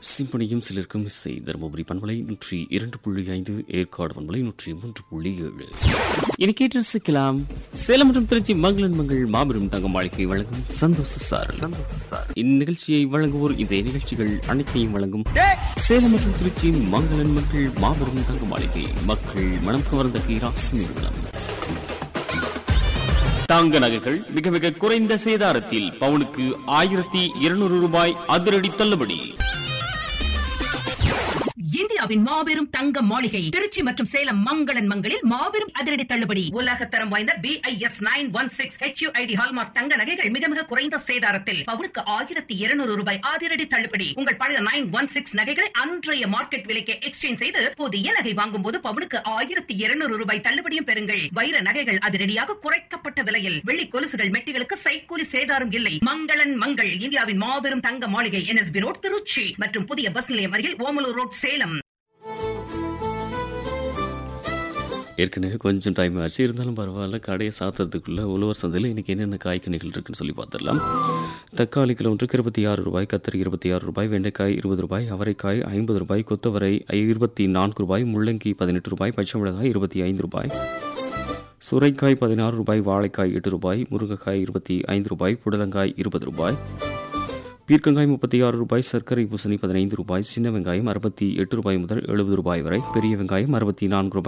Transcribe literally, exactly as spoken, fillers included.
சிம்பனியும் சிலருக்கும் இசை தருமபுரி பண்பலை நூற்றி இரண்டு புள்ளி ஐந்து ஏற்காடு பண்பலை நூற்றி மூன்று புள்ளி ஏழு. இனி கேட்டு ரசிக்கலாம் சேலம் மற்றும் திருச்சி மங்களன் மங்கள் மாபெரும் தங்க மாளிகை வழங்கும் சந்தோஷ சார். இந்நிகழ்ச்சியை வழங்குவோர் இந்த நிகழ்ச்சிகள் அனைத்தையும் வழங்கும் சேலம் மற்றும் திருச்சி மங்களன் மங்கள் மாபெரும் தங்க மாளிகை. மக்கள் மனம் கவர்ந்த கீராசி நிறுவனம். தங்க நகைகள் மிக மிக குறைந்த சேதாரத்தில் பவுனுக்கு ஆயிரத்தி இருநூறு ரூபாய் அதிரடி தள்ளுபடி. இந்தியாவின் மாபெரும் தங்க மாளிகை திருச்சி மற்றும் சேலம் மங்களன் மங்களில் மாபெரும் அதிரடி தள்ளுபடி. உலகத்தரம் வாய்ந்த B I S nine one six H you I D hallmark தங்க நகைகள் மிக மிக குறைந்த சேதாரத்தில் பவுனுக்கு ஆயிரத்தி இருநூறு ரூபாய் அதிரடி தள்ளுபடி. உங்கள் பழைய நைன் ஒன் சிக்ஸ் நகைகளை அன்றைய மார்க்கெட் விலைக்கு எக்ஸ்சேஞ்ச் செய்து புதிய நகை வாங்கும் போது பவுனுக்கு ஆயிரத்தி இருநூறு ரூபாய் தள்ளுபடியும் பெறுங்கள். வைர நகைகள் அதிரடியாக குறைக்கப்பட்ட விலையில். வெள்ளி கொலுசுகள் மெட்டிகளுக்கு சைக்கூலி சேதாரம் இல்லை. மங்களன் மங்கள் இந்தியாவின் மாபெரும் தங்க மாளிகை N S B road Trichy மற்றும் புதிய பஸ் நிலையம் அருகில் ஓமலூர் ரோட் சேலம். ஏற்கனவே கொஞ்சம் டைம் ஆச்சு, இருந்தாலும் பரவாயில்ல. கடையை சாத்துறதுக்குள்ள உழவர் சந்தையில் இன்றைக்கி என்னென்ன காய்கனிகள் இருக்குன்னு சொல்லி பார்த்துடலாம். தக்காளி கிலோ ஒன்றுக்கு இருபத்தி ஆறு ரூபாய், கத்தரி இருபத்தி ஆறு ரூபாய், வெண்டைக்காய் இருபது ரூபாய், அவரைக்காய் ஐம்பது ரூபாய், கொத்தவரை இருபத்தி நான்கு ரூபாய், முள்ளங்கி பதினெட்டு ரூபாய், பச்சை மிளகாய் இருபத்தி ஐந்து ரூபாய், சுரைக்காய் பதினாறு ரூபாய், வாழைக்காய் எட்டு ரூபாய், முருங்கைக்காய் இருபத்தி ஐந்து ரூபாய், புடலங்காய் இருபது ரூபாய், பீர்க்கங்காய் முப்பத்தி ஆறு ரூபாய், சர்க்கரை பூசணி பதினைந்து ரூபாய், சின்ன வெங்காயம் அறுபத்தி எட்டு ரூபாய் முதல் எழுபது ரூபாய் வரை, பெரிய வெங்காயம் அறுபத்தி நான்கு ரூபாய்